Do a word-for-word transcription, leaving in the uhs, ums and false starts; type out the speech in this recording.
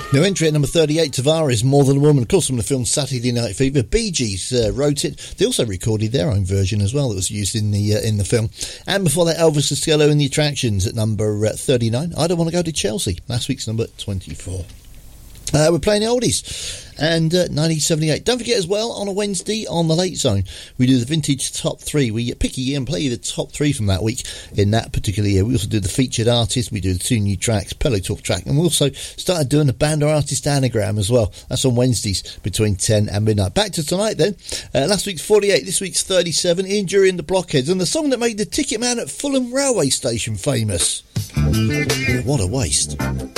New entry at number thirty-eight, Tavares, More Than a Woman, of course from the film Saturday Night Fever. Bee Gees uh, wrote it. They also recorded their own version as well that was used in the uh, in the film. And before that, Elvis Costello and the Attractions at number uh, thirty-nine. I Don't Want to Go to Chelsea, last week's number twenty-four. Uh, we're playing the oldies and uh, nineteen seventy-eight. Don't forget as well, on a Wednesday on the Late Zone, we do the vintage top three. We pick a year and play you the top three from that week in that particular year. We also do the featured artist. We do the two new tracks, Pillow Talk track, and we also started doing the band or artist anagram as well. That's on Wednesdays between ten and midnight. Back to tonight then. Uh, last week's forty-eight, this week's thirty-seven. Injury in the Blockheads, and the song that made the Ticket Man at Fulham Railway Station famous. What a waste.